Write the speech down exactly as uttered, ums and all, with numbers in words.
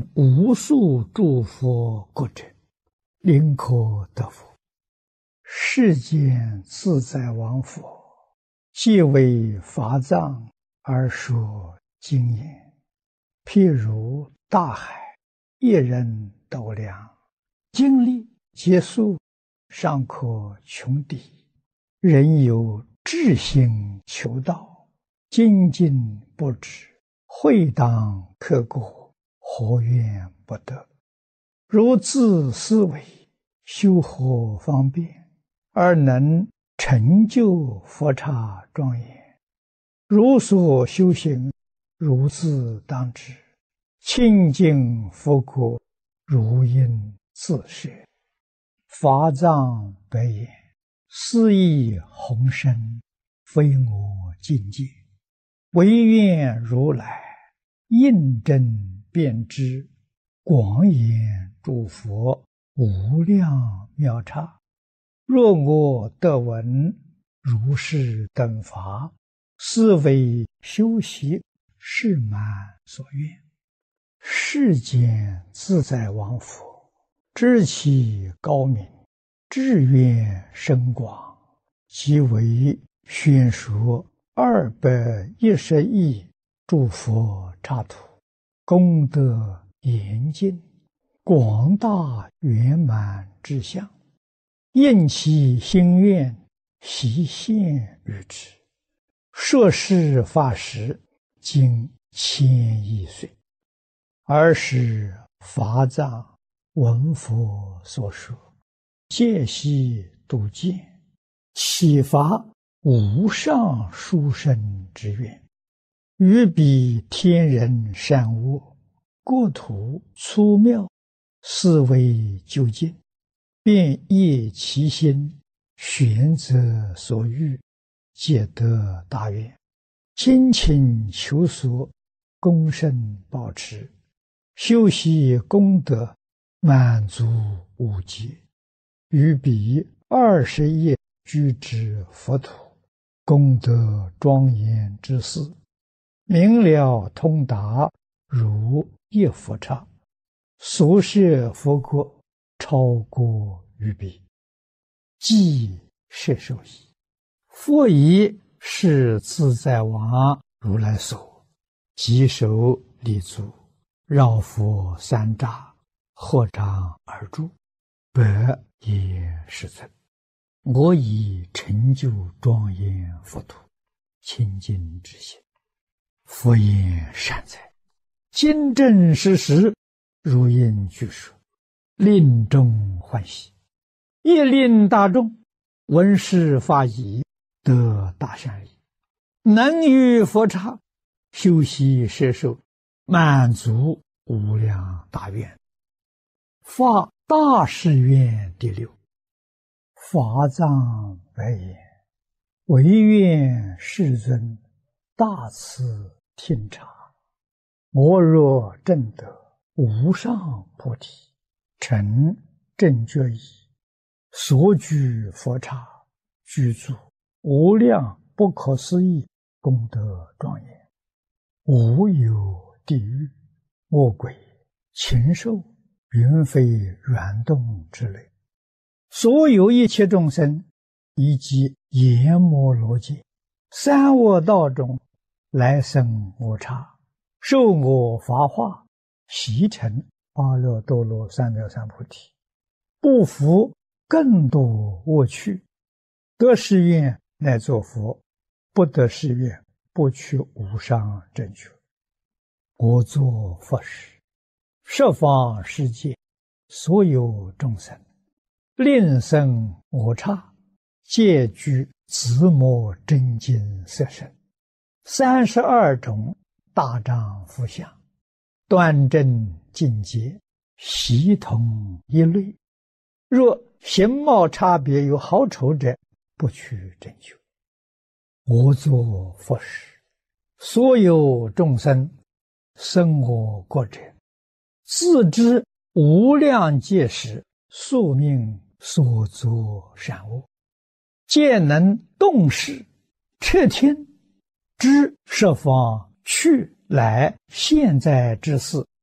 无数诸佛国者，宁可得佛。世间自在王佛，皆为法藏而说经言。譬如大海，一人斗量，经历劫数，尚可穷敌。人有志心求道，精进不止，会当刻过，何怨不得？如自思维，修何方便，而能成就佛刹庄严？如所修行，如自当知。清净佛国，如应自摄。法藏白言：斯义宏深，非我境界。唯愿如来印证遍知，广演诸佛无量妙刹。若我得闻如是等法，斯为修习誓满所愿。世间自在王佛，知其高明，志愿深广，即为宣说二百一十亿诸佛刹土，功德严尽，广大圆满之相，应其心愿，悉现于之。摄事法时，经千亿岁。尔时法藏闻佛所说，戒悉度见，启发无上殊胜之愿，于彼天人善恶，国土粗妙，思维究竟，便业其心，选择所欲，皆得大愿，精勤求索，功胜保持，修习功德，满足无极。于彼二十亿居之佛土，功德庄严之事，明了通达，如一佛刹。所摄佛国，超过于彼，即摄受矣。佛以是自在王如来所，即手立足，绕佛三匝，合掌而住，百也世尊。我以成就庄严佛土，清净之心。佛言善哉，今正实实，如应具说，令众欢喜，亦令大众闻是法已，得大善利，能于佛刹修习摄受，满足无量大愿。发大誓愿第六。法藏白言：唯愿世尊大慈听察，我若证得无上菩提，成正觉已，所居佛刹，具足无量不可思议功德庄严，无有地狱、恶鬼、禽兽、云飞软动之类，所有一切众生，以及阎摩罗界、三恶道中来生我刹，受我法化，习成阿耨多罗三藐三菩提，不服更多恶趣，得誓愿乃作佛，不得誓愿不取无上正觉。我作佛时，十方世界所有众生，令生我刹，皆具自摩真经色身，三十二种大丈夫相，端正境界，悉同一类。若形貌差别有好丑者，不取正觉。我作佛时，所有众生生我国者，自知无量劫时宿命所作善恶，皆能动识彻听，知十方去来现在之事，